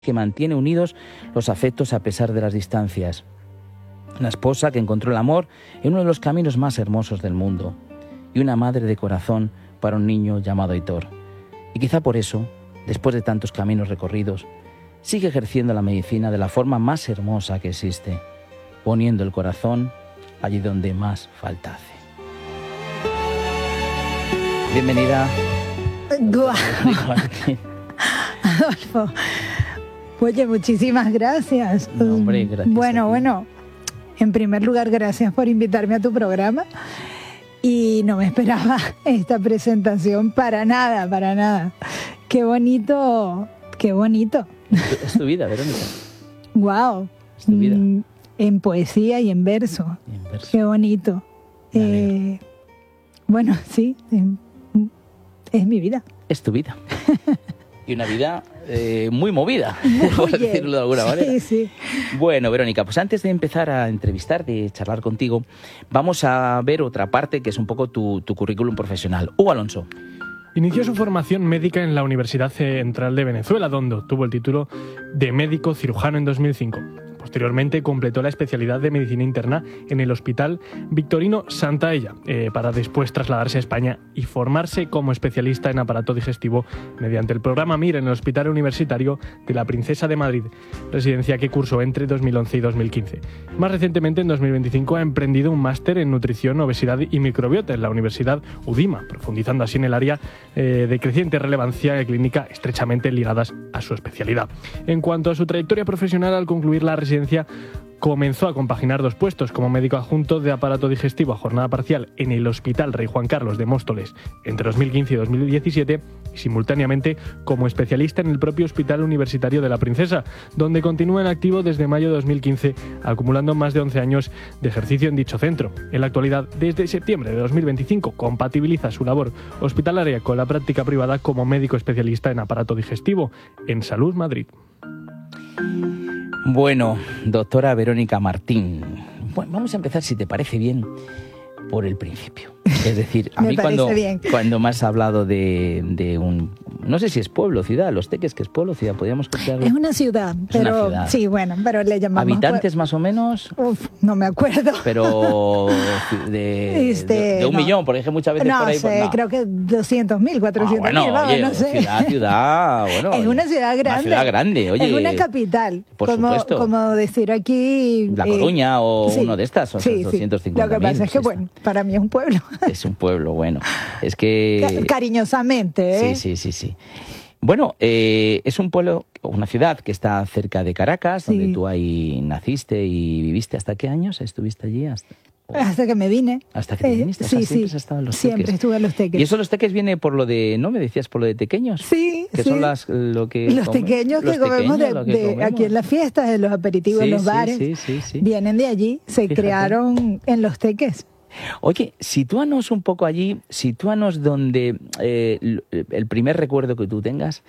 que mantiene unidos los afectos a pesar de las distancias. Una esposa que encontró el amor en uno de los caminos más hermosos del mundo. Y una madre de corazón para un niño llamado Aitor. Y quizá por eso, después de tantos caminos recorridos, sigue ejerciendo la medicina de la forma más hermosa que existe, poniendo el corazón allí donde más falta hace. Bienvenida. Adolfo, oye, muchísimas gracias. No, hombre, gracias. Bueno, en primer lugar, gracias por invitarme a tu programa. Y no me esperaba esta presentación para nada. Qué bonito. Es tu vida, Verónica. Wow. Es tu vida. En poesía y en verso. Qué bonito. Bueno, sí, es mi vida. Es tu vida. Y una vida muy movida, por decirlo de alguna manera. Sí. Bueno, Verónica, pues antes de empezar a entrevistarte, de charlar contigo, vamos a ver otra parte que es un poco tu currículum profesional. Hugo Alonso. Inició su formación médica en la Universidad Central de Venezuela, donde obtuvo el título de médico cirujano en 2005. Posteriormente completó la especialidad de medicina interna en el Hospital Victorino Santa Ella, para después trasladarse a España y formarse como especialista en aparato digestivo mediante el programa MIR en el Hospital Universitario de la Princesa de Madrid, residencia que cursó entre 2011 y 2015. Más recientemente, en 2025, ha emprendido un máster en nutrición, obesidad y microbiota en la Universidad UDIMA, profundizando así en el área de creciente relevancia clínica estrechamente ligadas a su especialidad. En cuanto a su trayectoria profesional, al concluir la residencia, comenzó a compaginar dos puestos como médico adjunto de aparato digestivo a jornada parcial en el Hospital Rey Juan Carlos de Móstoles entre 2015 y 2017 y simultáneamente como especialista en el propio Hospital Universitario de la Princesa, donde continúa en activo desde mayo de 2015, acumulando más de 11 años de ejercicio en dicho centro. En la actualidad, desde septiembre de 2025, compatibiliza su labor hospitalaria con la práctica privada como médico especialista en aparato digestivo en Salud Madrid. Bueno, doctora Verónica Martín, bueno, vamos a empezar, si te parece bien, por el principio. Es decir, a mí cuando me has hablado de un... No sé si es pueblo o ciudad, Los Teques, que es pueblo o ciudad, podríamos considerarlo. Es una ciudad, sí, bueno, pero le llamamos... ¿Habitantes más o menos? No me acuerdo. Pero de 1 millón, porque muchas veces por ahí... Creo que 200.000, 400.000, no sé. Ciudad, bueno... Es una ciudad grande. Una ciudad grande, oye. Es una capital. Por supuesto. Como decir aquí... La Coruña o uno de estas, son 250.000. Lo que pasa es que, bueno, para mí es un pueblo. Es un pueblo, bueno. Es que... Cariñosamente, ¿eh? Sí. Bueno, es un pueblo, una ciudad que está cerca de Caracas, donde tú ahí naciste y viviste. ¿Hasta qué años estuviste allí? Hasta que me vine. ¿Hasta que te viniste? Sí, siempre has estado en Los Teques. Siempre estuve en Los Teques. ¿Y eso Los Teques viene por lo de, no me decías, por lo de tequeños? Sí. Que son los tequeños que comemos aquí en las fiestas, en los aperitivos, en los bares. Sí. Vienen de allí, se crearon en Los Teques. Oye, sitúanos un poco allí, sitúanos donde el primer recuerdo que tú tengas,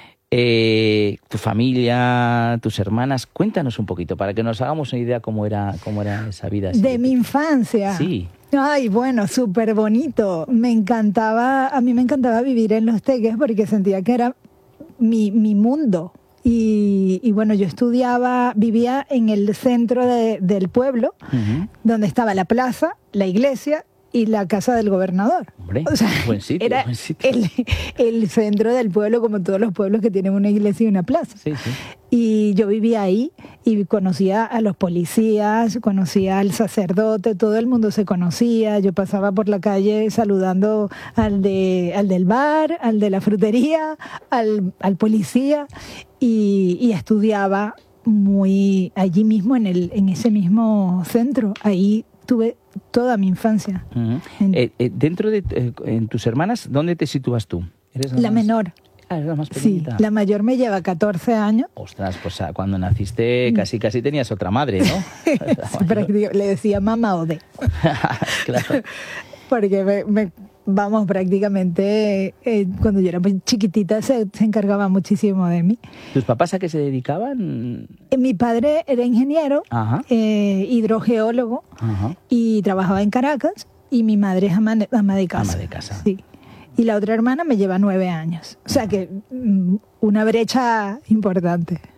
tu familia, tus hermanas, cuéntanos un poquito para que nos hagamos una idea cómo era esa vida. De mi infancia. Sí. Ay, bueno, súper bonito. A mí me encantaba vivir en Los Teques porque sentía que era mi mundo. Y bueno, yo vivía en el centro del pueblo, donde estaba la plaza, la iglesia y la casa del gobernador. Hombre, buen sitio. Era el centro del pueblo, como todos los pueblos que tienen una iglesia y una plaza. Sí. Y yo vivía ahí y conocía a los policías, conocía al sacerdote, todo el mundo se conocía. Yo pasaba por la calle saludando al del bar, al de la frutería, al policía y estudiaba allí mismo, en ese mismo centro. Ahí tuve toda mi infancia. Dentro de en tus hermanas, ¿dónde te sitúas tú? ¿Eres la menor? Eres la más pequeñita. Sí, la mayor me lleva 14 años. Ostras, pues cuando naciste casi tenías otra madre, ¿no? Le decía mamá Ode. Claro. Porque prácticamente cuando yo era muy chiquitita se encargaba muchísimo de mí. ¿Tus papás a qué se dedicaban? Mi padre era ingeniero, hidrogeólogo, y trabajaba en Caracas, y mi madre es ama de casa. Ama de casa. Sí. Y la otra hermana me lleva 9 años. O sea que una brecha importante.